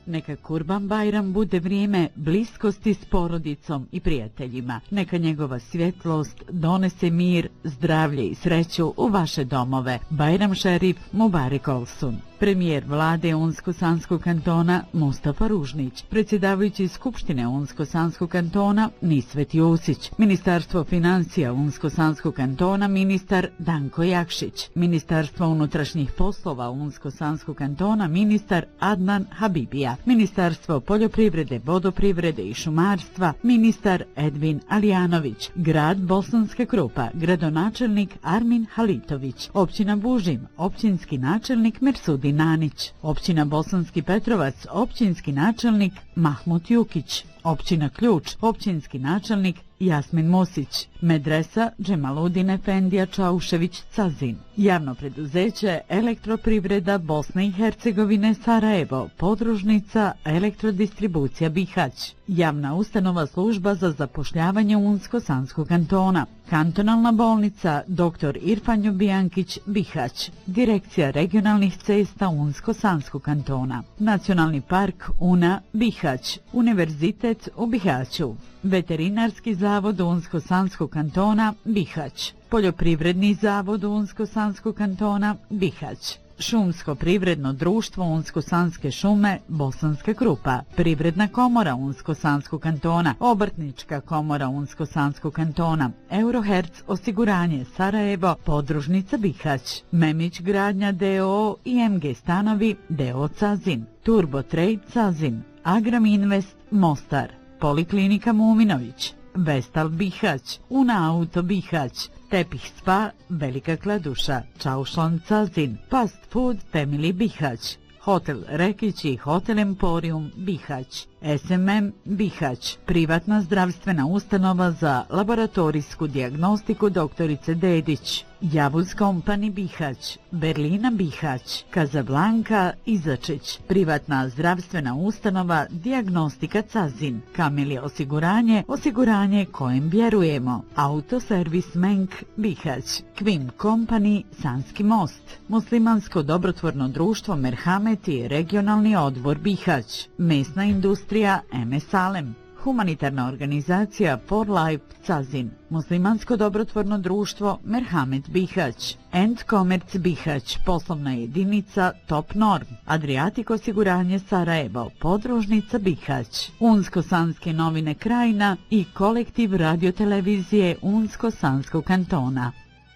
Neka Kurban Bajram bude vrijeme bliskosti s porodicom i prijateljima. Neka njegova svjetlost donese mir, zdravlje i sreću u vaše domove. Bajram Šerif Mubarek Olsun. Premijer vlade Unsko-Sanskog kantona Mustafa Ružnić, predsjedavajući Skupštine Unsko-Sanskog kantona Nisvet Jusić, Ministarstvo financija Unsko-Sanskog kantona ministar Danko Jakšić, Ministarstvo unutrašnjih poslova Unsko-Sanskog kantona ministar Adnan Habibija, Ministarstvo poljoprivrede, vodoprivrede i šumarstva ministar Edvin Alijanović, grad Bosanska Krupa, gradonačelnik Armin Halitović, općina Bužim, općinski načelnik Mersudi Nanić, općina Bosanski Petrovac, općinski načelnik Mahmut Jukić, općina Ključ, općinski načelnik Jasmin Musić, medresa Džemaludin Efendija Čaušević Cazin, javno preduzeće Elektroprivreda Bosne i Hercegovine Sarajevo, podružnica Elektrodistribucija Bihać, javna ustanova služba za zapošljavanje Unsko-Sanskog kantona, kantonalna bolnica dr. Irfan Ljubijankić Bihać, direkcija regionalnih cesta Unsko-Sanskog kantona, nacionalni park Una Bihać, univerzitet u Bihaću, veterinarski zavod Unsko-Sanskog kantona Bihać, poljoprivredni zavod Unsko-Sanskog kantona Bihać, Šumsko privredno društvo Unsko-Sanske šume Bosanska Krupa, Privredna komora Unsko-Sanskog kantona, Obrtnička komora Unsko-Sanskog kantona, Euroherc osiguranje Sarajevo, podružnica Bihać, Memić gradnja d.o.o. i MG stanovi d.o.o. Cazin, Turbo Trade Cazin, Agram Invest Mostar, Poliklinika Muminović, Vestal Bihać, Una Auto Bihać, Tepih Spa Velika Kladuša, Čaušlon Cazin, Fast Food Family Bihać, Hotel Rekić i Hotel Emporium Bihać, SMM Bihać, privatna zdravstvena ustanova za laboratorijsku dijagnostiku doktorice Dedić, Javuz Company Bihać, Berlina Bihać, Kazablanka Izačić, privatna zdravstvena ustanova dijagnostika Cazin, Kamili osiguranje, osiguranje kojem vjerujemo, Autoservis Menk Bihać, Kvim Company Sanski most, Muslimansko dobrotvorno društvo Merhamet i regionalni odbor Bihać, mesna industrija MS Salem, humanitarna organizacija For Life Cazin, Muslimansko dobrotvorno društvo Merhamet Bihać, End Commerce Bihać, poslovna jedinica Top Norm, Adriatic osiguranje Sarajevo, podružnica Bihać, Unsko-Sanske novine Krajina i kolektiv radiotelevizije Unsko-Sanskog kantona.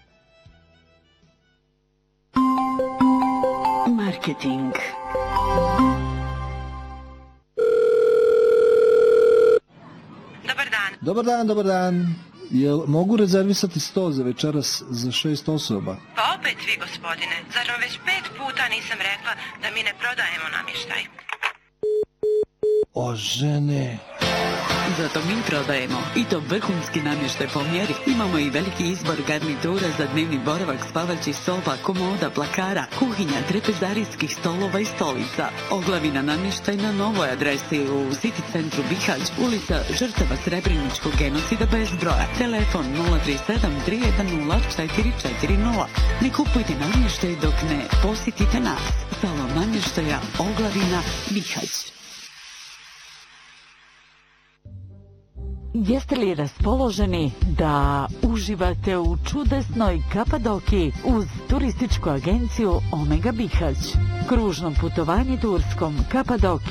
Marketing. Dobar dan. Jel mogu rezervisati sto za večeras za 6 osoba? Pa opet vi, gospodine. Zar vam već 5 puta nisam rekla da mi ne prodajemo namještaj? O žene... Zato mi prodajemo i to vrhunski namještaj po mjeri. Imamo i veliki izbor garnitura za dnevni boravak, spavaćih soba, komoda, plakara, kuhinja, trpezarijskih stolova i stolica. Oglavina namještaj na novoj adresi u City centru Bihać, ulica žrtava Srebreničkog genocida bez broja. Telefon 037 310 440. Ne kupujte namještaj dok ne posjetite nas. Salon namještaja Oglavina Bihać. Jeste li raspoloženi da uživate u čudesnoj Kapadokiji uz turističku agenciju Omega Bihać? Kružno putovanje Turskom Kapadokiji